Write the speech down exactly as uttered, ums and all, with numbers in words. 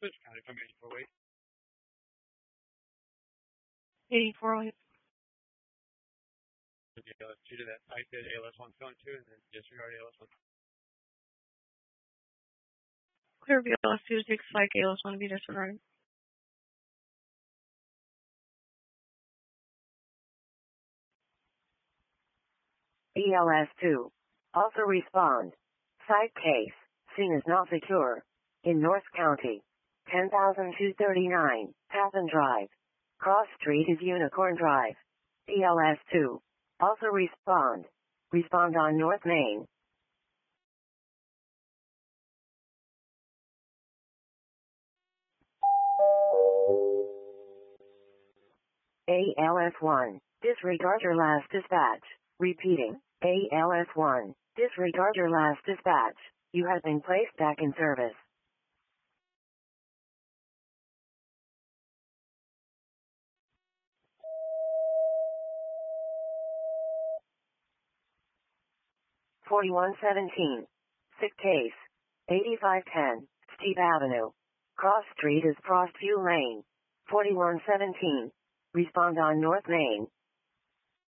Switch County from eighty-four Wait. eighty-four Wait. A L S two to that site that A L S one going to, and then disregard A L S one. Clear B L S two to take spike, A L S one to be disregarded. E L S two. Also respond. Site case, seen as not secure. In North County. ten thousand two thirty-nine, Tappan Drive. Cross Street is Unicorn Drive. E L S two. Also respond. Respond on North Main. A L S one. Disregard your last dispatch. Repeating. A L S one. Disregard your last dispatch. You have been placed back in service. forty-one seventeen. Sick case. eighty-five ten, Steve Avenue. Cross Street is Frostview Lane. forty-one seventeen. Respond on North Main.